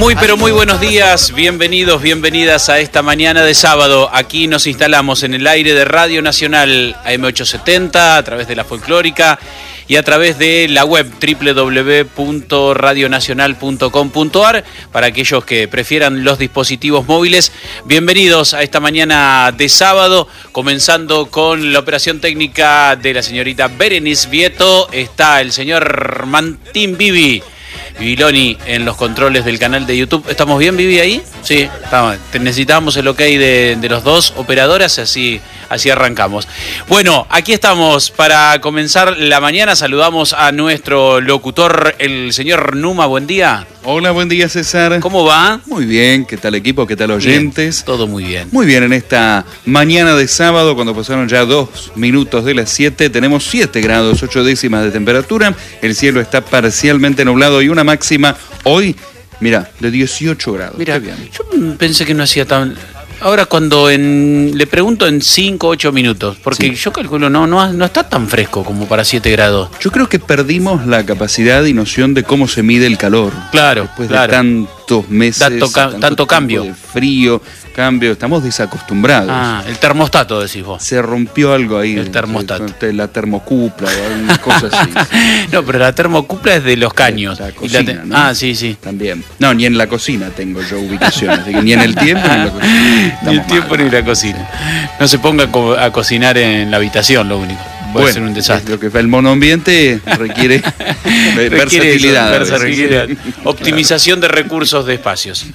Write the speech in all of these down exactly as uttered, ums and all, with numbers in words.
Muy pero muy buenos días, bienvenidos, bienvenidas a esta mañana de sábado. Aquí nos instalamos en el aire de Radio Nacional A M ochocientos setenta a través de la folclórica y a través de la web doble u doble u doble u punto radio nacional punto com punto a r para aquellos que prefieran los dispositivos móviles. Bienvenidos a esta mañana de sábado, comenzando con la operación técnica de la señorita Berenice Vieto. Está el señor Martín Vivi Bibiloni en los controles del canal de YouTube. ¿Estamos bien, Vivi, ahí? Sí, estamos. Necesitábamos el ok de, de los dos operadoras, así, así arrancamos. Bueno, aquí estamos para comenzar la mañana. Saludamos a nuestro locutor, el señor Numa. Buen día. Hola, buen día, César. ¿Cómo va? Muy bien, ¿qué tal equipo? ¿Qué tal oyentes? Bien, todo muy bien. Muy bien, en esta mañana de sábado, cuando pasaron ya dos minutos de las siete, tenemos siete grados, ocho décimas de temperatura. El cielo está parcialmente nublado y una máxima hoy, mira, de dieciocho grados. Mira, bien. Yo pensé que no hacía tan... Ahora cuando en, le pregunto en cinco, ocho minutos, porque sí, yo calculo, no, no, no está tan fresco como para siete grados. Yo creo que perdimos la capacidad y noción de cómo se mide el calor. Claro, después claro. de tantos meses, tanto, ca tanto, tanto cambio. De frío, cambio, estamos desacostumbrados. Ah, el termostato, decís vos. Se rompió algo ahí. El termostato. La termocupla o algunas cosas así. No, pero la termocupla es de los caños. La cocina, y la ¿no? Ah, sí, sí. También. No, ni en la cocina tengo yo ubicaciones. Así que ni en el tiempo ni en la cocina. Ni el tiempo mal, ni la cocina. No se ponga a cocinar en la habitación, lo único. Puede bueno, ser un desastre. Lo que el monoambiente requiere, requiere versatilidad. Eso, versatilidad. Optimización de recursos de espacios.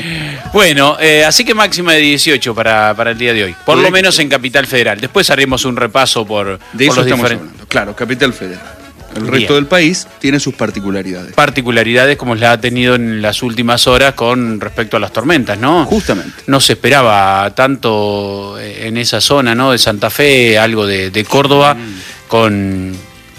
Bueno, eh, así que máxima de dieciocho para, para el día de hoy. Por lo menos en Capital Federal. Después haremos un repaso por, de por eso los estamos diferentes... hablando. Claro, Capital Federal. El Bien. resto del país tiene sus particularidades. Particularidades como la ha tenido en las últimas horas con respecto a las tormentas, ¿no? Justamente. No se esperaba tanto en esa zona, ¿no? De Santa Fe, algo de, de Córdoba, mm. con,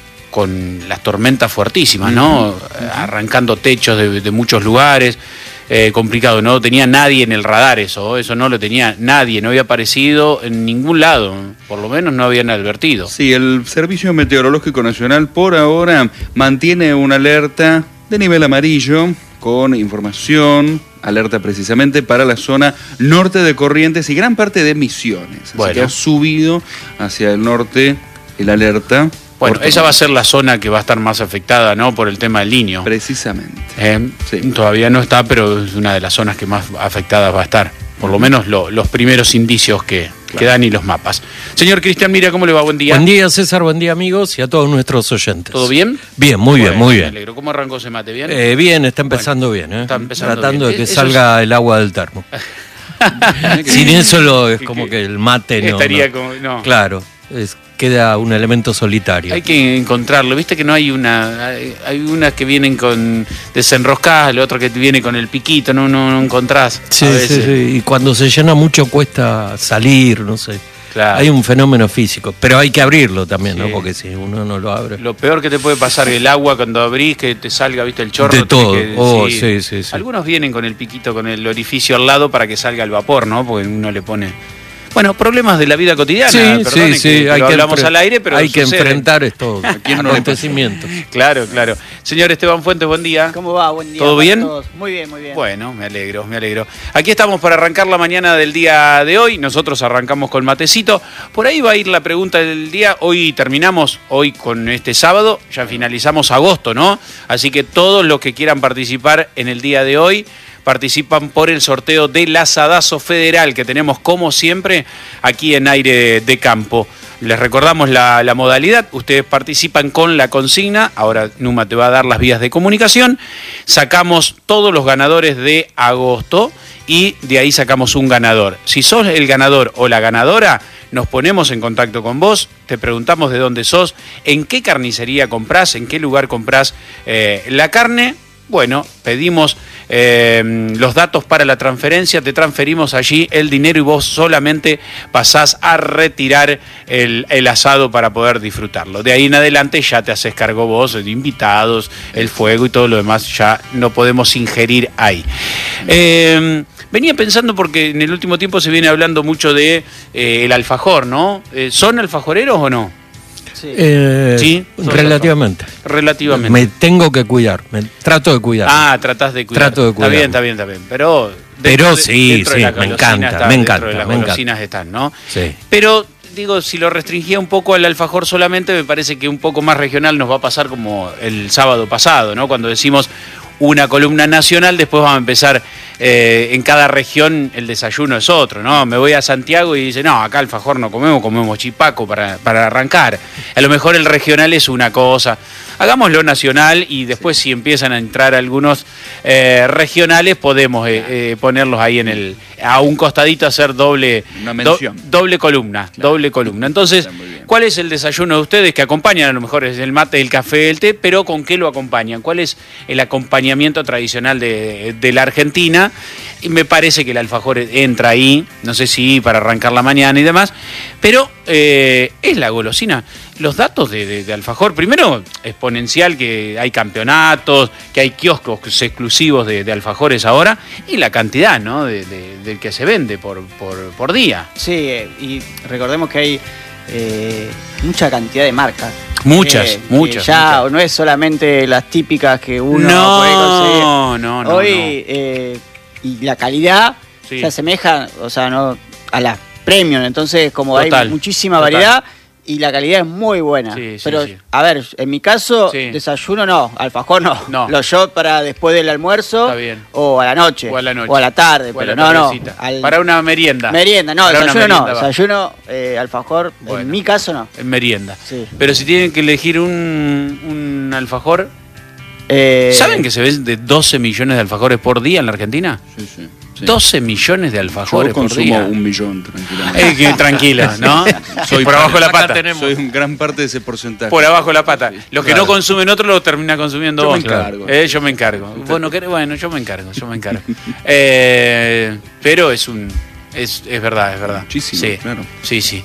con las tormentas fuertísimas, ¿no? Mm-hmm. Arrancando techos de, de muchos lugares. Eh, complicado, no tenía nadie en el radar eso, eso no lo tenía nadie, no había aparecido en ningún lado, por lo menos no habían advertido. Sí, el Servicio Meteorológico Nacional por ahora mantiene una alerta de nivel amarillo con información, alerta precisamente para la zona norte de Corrientes y gran parte de Misiones, así bueno. que ha subido hacia el norte el alerta. Bueno, esa va a ser la zona que va a estar más afectada, ¿no? Por el tema del Niño. Precisamente. Eh, sí. Todavía no está, pero es una de las zonas que más afectadas va a estar. Por lo menos lo, los primeros indicios que, claro. que dan y los mapas. Señor Cristian Mira, ¿cómo le va? Buen día. Buen día, César. Buen día, amigos, y a todos nuestros oyentes. ¿Todo bien? Bien, muy bueno, bien, muy bien. Me alegro. ¿Cómo arrancó ese mate? ¿Bien? Eh, bien, está empezando bueno, bien. ¿eh? Está empezando Tratando bien. de que Eso salga es... el agua del termo. Sin eso lo, es como que el mate no... Estaría no. como... No. Claro, es... queda un elemento solitario. Hay que encontrarlo, viste que no hay una, hay, hay unas que vienen con desenroscadas, el otro que viene con el piquito, no, no, no encontrás. Sí, sí, sí, y cuando se llena mucho cuesta salir, no sé. Claro. Hay un fenómeno físico, pero hay que abrirlo también, sí. ¿no? Porque si uno no lo abre. Lo peor que te puede pasar el agua cuando abrís, que te salga, viste, el chorro. De todo. Que, oh, sí. Sí, sí, sí. Algunos vienen con el piquito, con el orificio al lado para que salga el vapor, ¿no? Porque uno le pone... Bueno, problemas de la vida cotidiana, sí, perdone, sí, sí, que hay lo que hablamos al aire, pero hay sucede. que enfrentar estos acontecimientos. Claro, claro. Señor Esteban Fuentes, buen día. ¿Cómo va? Buen día. ¿Todo bien? Todos. Muy bien, muy bien. Bueno, me alegro, me alegro. Aquí estamos para arrancar la mañana del día de hoy. Nosotros arrancamos con matecito. Por ahí va a ir la pregunta del día. Hoy terminamos, hoy con este sábado, ya finalizamos agosto, ¿no? Así que todos los que quieran participar en el día de hoy participan por el sorteo del asadazo federal que tenemos como siempre aquí en Aire de Campo. Les recordamos la, la modalidad, ustedes participan con la consigna, ahora Numa te va a dar las vías de comunicación, sacamos todos los ganadores de agosto y de ahí sacamos un ganador. Si sos el ganador o la ganadora, nos ponemos en contacto con vos, te preguntamos de dónde sos, en qué carnicería comprás, en qué lugar comprás eh, la carne. Bueno, pedimos eh, los datos para la transferencia, te transferimos allí el dinero y vos solamente pasás a retirar el, el asado para poder disfrutarlo. De ahí en adelante ya te haces cargo vos de invitados, el fuego y todo lo demás ya no podemos ingerir ahí. Eh, venía pensando porque en el último tiempo se viene hablando mucho de eh, el alfajor, ¿no? Eh, ¿Son alfajoreros o no? Sí. Eh, Sí, relativamente. Relativamente. Me tengo que cuidar, me trato de cuidar. Ah, tratás de cuidar. Trato de Está bien, cuidarme. está bien, está bien. Pero, Pero dentro de- sí, dentro de sí, la me golosina encanta, está, me dentro encanta, de las me encanta. golosinas están, ¿no? Sí. Pero, digo, si lo restringía un poco al alfajor solamente, me parece que un poco más regional nos va a pasar como el sábado pasado, ¿no? Cuando decimos una columna nacional, después vamos a empezar, eh, en cada región el desayuno es otro, ¿no? Me voy a Santiago y dice, no, acá alfajor no comemos, comemos chipaco para, para arrancar. A lo mejor el regional es una cosa. Hagámoslo nacional y después si empiezan a entrar algunos eh, regionales, podemos eh, eh, ponerlos ahí en el a un costadito, hacer doble, Una mención. do- doble columna, Claro. doble columna. Entonces, Está muy bien. ¿cuál es el desayuno de ustedes que acompañan? A lo mejor es el mate, el café, el té, pero ¿con qué lo acompañan? ¿Cuál es el acompañamiento tradicional de, de la Argentina? Y me parece que el alfajor entra ahí, no sé si para arrancar la mañana y demás, pero eh, es la golosina. Los datos de, de- de alfajor, primero exponencial, que hay campeonatos, que hay kioscos exclusivos de, de alfajores ahora, y la cantidad, ¿no? de, de- del que se vende por, por, por día. Sí, eh, y recordemos que hay eh, mucha cantidad de marcas. Muchas, Que- que muchas, Ya muchas. no es solamente las típicas que uno No, puede conseguir. no, no, Hoy, no. eh, y la calidad Sí. se asemeja, o sea, no a las premium. Entonces, como Total, hay muchísima total. variedad y la calidad es muy buena. Sí, sí, Pero, sí. a ver, en mi caso, Sí. desayuno no, alfajor no. No. Lo yo para después del almuerzo Está bien. o a la noche. O a la noche. O a la tarde, O a pero la no, no. tardecita. al- Para una merienda. Merienda, no, Para una desayuno no. merienda va. Desayuno, eh, alfajor, Bueno. en mi caso no. En merienda. Sí. Pero si tienen que elegir un, un alfajor, Eh, ¿saben que se venden doce millones de alfajores por día en la Argentina? Sí, sí, sí. doce millones de Yo alfajores por consumo día. un millón tranquilamente. Eh, que tranquilo, ¿no? Soy por abajo de la acá pata. tenemos- Soy un gran parte de ese porcentaje. Por abajo de la pata. Los que Claro. no consumen otro lo termina consumiendo Yo me vos. encargo. Eh, yo me encargo. Bueno, querés- bueno, yo me encargo, yo me encargo. Eh, pero es un es, es verdad, es verdad. Muchísimo, sí, claro. Sí, sí.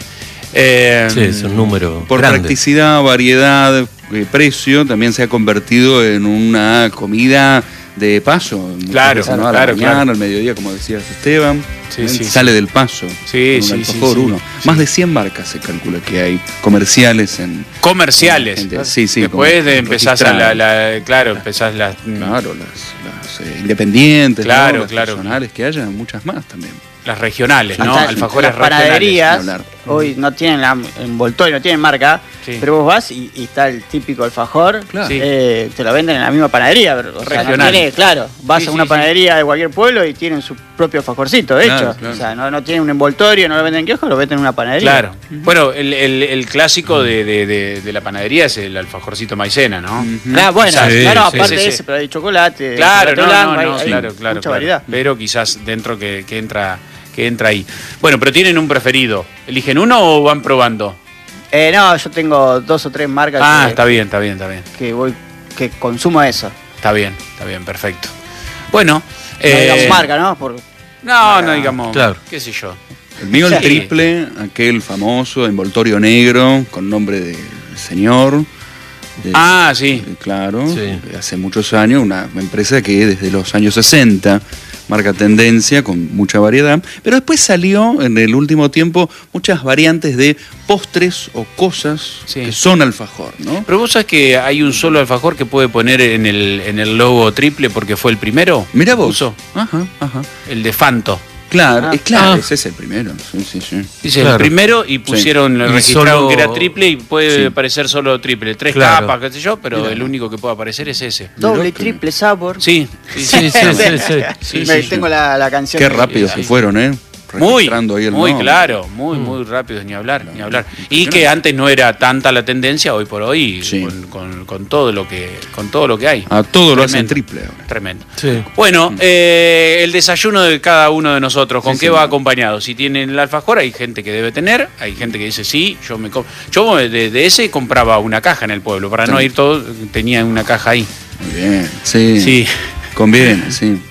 Eh, Sí, es un número Por grande. practicidad, variedad, eh, precio, también se ha convertido en una comida de paso. Muchas Claro, veces, ¿no? A claro, la mañana, claro. al mediodía, como decías Esteban. Sí, ¿eh? sí, Sale del paso. Sí, con sí, un sí, alfajor sí. uno. Sí. Más de cien marcas se calcula que hay comerciales en. Comerciales. Gente, sí, sí, Después como de empezás a la, registradas. la- claro, empezás las Claro, las, las, eh, independientes, ¿no? Claro, Las claro. personales que haya, muchas más también. las regionales, ¿no? Hasta Alfajores las panaderías regionales. hablar. hoy no tienen la envoltorio, no tienen marca, Sí. pero vos vas y, y está el típico alfajor, Claro. Sí. eh, te lo venden en la misma panadería, pero, o sea, no Regional. tiene- claro, vas Sí, a una sí, sí. panadería de cualquier pueblo y tienen su propio alfajorcito hecho, Claro, claro. o sea, no, no tienen un envoltorio, no lo venden en kiosco, lo venden en una panadería. Claro. Bueno, el, el- el clásico de, de- de- de la panadería es el alfajorcito maicena, ¿no? Ujú. Ah, bueno, Sí, no, no, sí, aparte sí, de sí. ese, pero hay chocolate, Claro, chocolate no, blanco, no, hay- no, hay claro, claro. mucha claro. variedad. Pero quizás dentro que, que entra que entra ahí. Bueno, pero tienen un preferido. ¿Eligen uno o van probando? Eh, no, yo tengo dos o tres marcas Ah, que, está bien, está bien, está bien. que voy, que consumo eso. Está bien, está bien, perfecto. Bueno, No eh, digamos marca, ¿no? Por, no, no digamos, Claro. qué sé yo. El mío el Sí. triple, aquel famoso envoltorio negro con nombre de señor. de- Ah, sí. eh, Claro, Sí. de hace muchos años, una empresa que desde los años sesenta marca tendencia con mucha variedad, pero después salió en el último tiempo muchas variantes de postres o cosas Sí. que son alfajor, ¿no? Pero vos sabés que hay un solo alfajor que puede poner en el, en el logo triple porque fue el primero. Mira vos. Puso, Ajá, ajá. el de Fanto. Claro, Ah. es claro, Ah. ese es el primero. Sí, sí, sí. Dice Claro. el primero y pusieron, Y registraron solo- que era triple y puede Sí. parecer solo triple. Tres Claro. capas, qué sé yo, pero Mirá. el único que puede aparecer es ese. doble y Mirá que- triple sabor. Sí, sí, Sí, sí, sí, sí. Sí, Me- sí, tengo sí. La, la canción. Qué de- rápido sí. se fueron, ¿eh? Muy, Registrando ahí el muy nombre. claro, muy, Mm. muy rápido, ni hablar, ni hablar. Y impresionante. que antes no era tanta la tendencia, hoy por hoy, Sí. con, con- con todo lo que, con todo lo que hay. A todo lo hacen Tremendo. triple ahora. Tremendo. Sí. Bueno, eh, el desayuno de cada uno de nosotros, ¿con Sí, qué sí. va acompañado? Si tienen el alfajor, hay gente que debe tener, hay gente que dice sí, yo me com- yo de, de ese compraba una caja en el pueblo, para no Sí. ir todo, tenía una caja ahí. Muy bien, sí. Sí. Conviene, sí.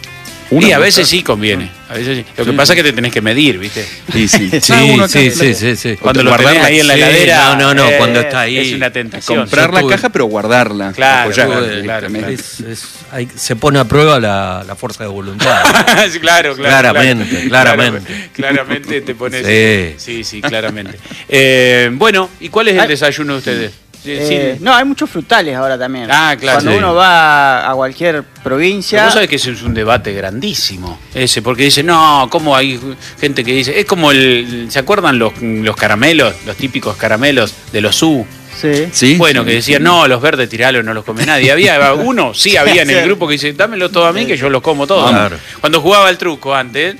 Uno Y a busca- veces sí conviene. A veces sí. Lo que Sí. pasa es que te tenés que medir, ¿viste? Sí, sí. Sí, Ah, uno acá- sí, sí, sí, sí. Cuando lo Guardarla- tenés ahí en la sí, heladera. no, no, no, eh, cuando está ahí. Es una tentación. Comprar Yo la tuve- caja, pero guardarla. Claro, apoyarla tuve- directamente. Es- es- hay- se pone a prueba la, la fuerza de voluntad. Sí, claro, claro. Claramente, claro. claramente. Claramente te pones. Sí. Sí, sí, claramente. Eh, bueno, ¿y cuál es el Ay. desayuno de ustedes? Sí, Eh, sí. no, hay muchos frutales ahora también. Ah, claro. Cuando Sí. uno va a cualquier provincia. Vos sabés que ese es un debate grandísimo, ese, porque dice, no, ¿cómo hay gente que dice? Es como el, ¿se acuerdan los, los caramelos, los típicos caramelos de los U? Sí. Sí, Bueno, sí. que decían, no, los verdes tiralos, no los come nadie. Había uno, sí había en el Sí. grupo que dice, dámelo todo a mí que yo los como todos. Claro. Cuando jugaba el truco antes,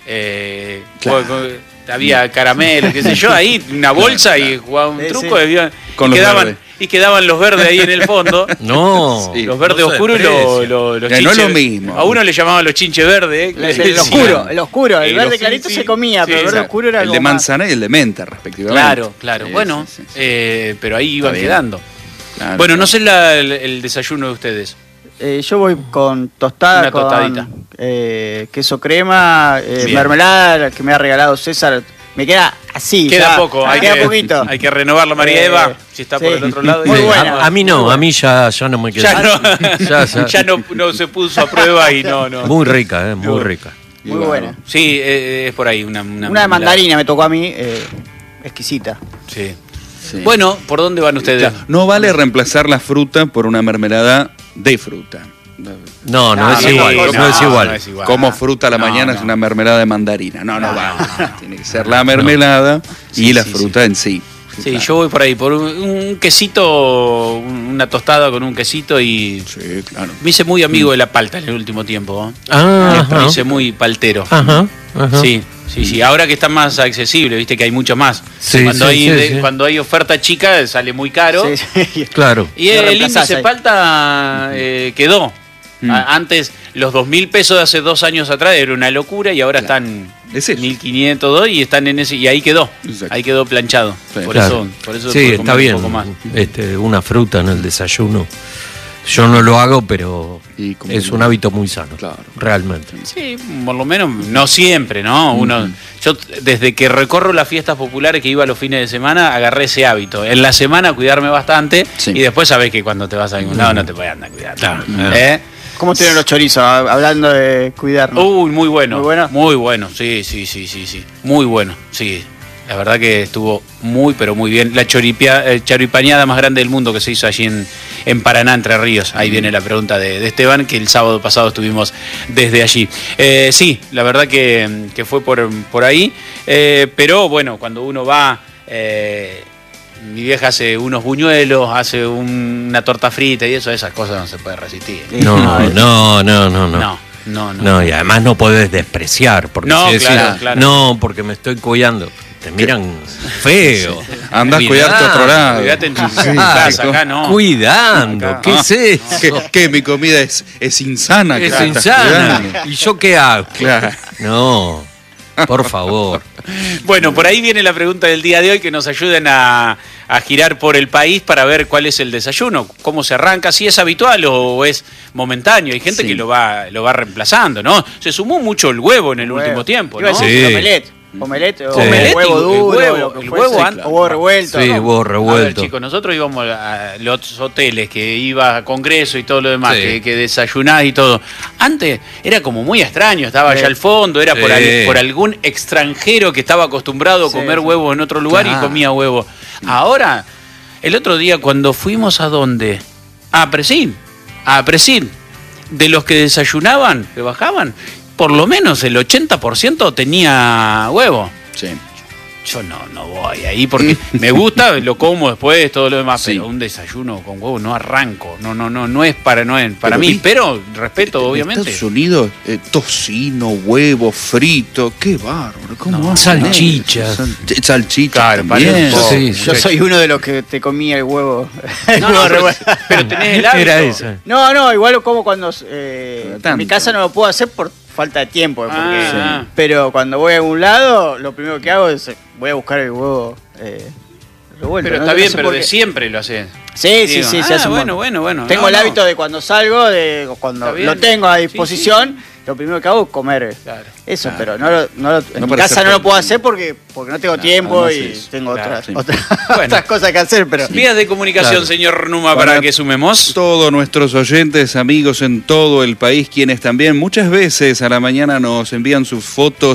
eh, Claro. jugaba con- había caramelo, qué sé yo, ahí una bolsa y jugaba un Sí, truco sí. y, había- Con y los quedaban, verdes. y quedaban los verdes ahí en el fondo. No. Sí. Los verdes no se oscuros y desprecia. los, los, los Ya, no es chinches- lo mismo. A uno le llamaban los chinches verdes. El, el oscuro, el oscuro, el Y verde los- clarito sí, se comía, sí, pero el verde exacto. oscuro era El algo de más. manzana y el de menta, respectivamente. Claro, claro. Sí, bueno, sí, sí, sí. eh, pero ahí iban Está bien. quedando. Claro, Bueno, no claro. sé la- el, el desayuno de ustedes. Eh, yo voy con tostada, Una con tostadita. eh, queso crema, eh, Bien. mermelada que me ha regalado César. Me queda así. Queda ya, poco, me hay queda que, poquito. hay que renovarlo, María Eh, Eva, si está por sí. el otro lado. Muy Sí, buena. a, a mí no, a mí ya, ya no me queda. Ya no, Ya, ya. ya no, no se puso a prueba y no, no. Muy rica, eh, muy No. rica. Muy Igual. buena. Sí, eh, es por ahí una Una, Una de mermelada. mandarina me tocó a mí, eh, exquisita. Sí. Sí. Bueno, ¿por dónde van ustedes? Claro, no vale reemplazar la fruta por una mermelada de fruta. No, no, No, es no, igual, no, no, es igual. no es igual. Como fruta a la No, mañana no. es una mermelada de mandarina. No, no, No, va. no, no. Tiene que ser la mermelada y Sí, la sí, fruta en sí. Sí, claro. yo voy por ahí, por un, un quesito, un- una tostada con un quesito y Sí, claro. me hice muy amigo de la palta en el último tiempo. ¿eh? Ah, Me ajá. hice muy paltero. Ajá, ajá. Sí, sí, sí. Ahora que está más accesible, viste que hay mucho más. Sí, cuando, sí, hay, sí, de- sí. cuando hay oferta chica sale muy caro. Sí, sí. Claro. Y Lo el reemplazás índice ahí. palta eh, quedó. Mm. A- Antes, los dos mil pesos de hace dos años atrás era una locura y ahora están Es eso. mil quinientos dos y están en ese. Y ahí quedó. Exacto. Ahí quedó planchado. Sí. Por, Claro. eso, por eso Sí, puedo está comer bien. un poco más. Este, una fruta en el desayuno. Yo no lo hago, pero Y como- es un hábito muy sano. Claro. Realmente. Sí, por lo menos, no siempre, ¿no? Uno, yo desde que recorro las fiestas populares que iba los fines de semana, agarré ese hábito. En la semana cuidarme bastante Sí. y después sabés que cuando te vas a algún lado no te puedes andar cuidando. Claro. ¿Eh? ¿Cómo tienen los chorizos? Hablando de cuidarnos. Uy, muy bueno. Muy bueno. Muy bueno, sí, sí, sí, sí, sí. Muy bueno, sí. La verdad que estuvo muy, pero muy bien. La choripia, eh, choripañada más grande del mundo que se hizo allí en, en Paraná, Entre Ríos. Ahí viene la pregunta de, de Esteban, que el sábado pasado estuvimos desde allí. Eh, sí, la verdad que, que fue por, por ahí. Eh, pero bueno, cuando uno va... eh, mi vieja hace unos buñuelos, hace un- una torta frita y eso, esas cosas no se puede resistir. No, no, no, no, no. No, no, no. No, y además no podés despreciar. Porque No, si decís, claro, claro. no, porque me estoy cuidando. Te miran feo. Andás a cuidarte a otro lado. Cuidate en tu Sí, casa, sí, acá no. Cuidando. Acá. ¿Qué Ah, es eso? ¿Qué, qué? Mi comida es, es insana. que Es te estás insana. cuidando. ¿Y yo qué hago? Claro. No, por favor. Bueno, por ahí viene la pregunta del día de hoy, que nos ayuden a, a girar por el país para ver cuál es el desayuno, cómo se arranca, si es habitual o es momentáneo. Hay gente Sí. que lo va, lo va reemplazando, ¿no? Se sumó mucho el huevo en el Huevo. último tiempo, Iba a ¿no? decir Sí. omelette. Omelette o Sí. Omelette huevo y- el duro, huevo, lo que el fuese, huevo an- o huevo revuelto. Sí, ¿no? huevo A ver, revuelto. chicos, nosotros íbamos a los hoteles que iba a congreso y todo lo demás, Sí. que, que desayunás y todo. Antes era como muy extraño, estaba Sí. allá al fondo, era por, Sí. al- por algún extranjero que estaba acostumbrado a Sí, comer sí. huevos en otro lugar y Claro. comía huevo. Ahora, el otro día cuando fuimos a dónde? A Presil, a Presil, de los que desayunaban, que bajaban, por lo menos el ochenta por ciento tenía huevo. Sí. Yo no, no voy ahí porque me gusta, lo como después, todo lo demás, Sí. pero un desayuno con huevo no arranco. No, no, no, no es para, no es para Pero mí, vi- pero respeto, En obviamente. Estados Unidos, eh, tocino, huevo frito, qué bárbaro. ¿Cómo No, hacen salchichas. eso? Sal- Salchichas Claro, también. parece un poco. Sí, Yo soy uno de los que te comía el huevo. El No, huevo no, pero, revuelto. pero tenés el hábito. Era esa. No, no, igual lo como cuando... eh, Pero en tanto. mi casa no lo puedo hacer por falta de tiempo. porque- Ah. Pero cuando voy a algún lado, lo primero que hago es eh, voy a buscar el huevo eh, revuelto. Pero ¿no? está No bien, sé pero por de qué. siempre lo haces. Sí, sí, Digo, sí, se ah, hace un bueno, montón. bueno, bueno. Tengo No, el no. hábito de cuando salgo, de cuando Está bien. lo tengo a Sí, disposición, lo primero que hago es comer. Claro, eso, claro. pero no, lo- no lo- en No mi para casa hacer no lo todo puedo el hacer tiempo. porque, porque no tengo Claro, tiempo además y es- tengo claro, otras, sí. otras, Bueno. otras cosas que hacer, pero... Vías de comunicación, Claro. señor Numa, para, Para que sumemos. Todos nuestros oyentes, amigos en todo el país, quienes también muchas veces a la mañana nos envían sus fotos